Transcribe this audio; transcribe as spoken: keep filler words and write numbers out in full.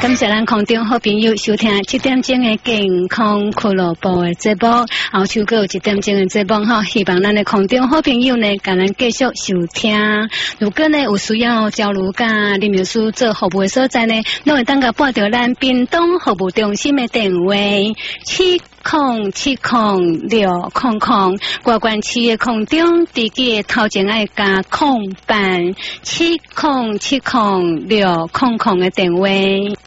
感谢咱空中好朋友收听七点钟的健康俱乐部的节目，后手阁有一点钟的节目哈，希望咱的空中好朋友呢，甲咱继续收听。如果呢有需要交流甲林秘书做服务的所在呢，拢会当甲拨到咱屏东服务中心的电话七空七空六空空，外关市的空中自己的头前爱加空板七空七空六空空的电话。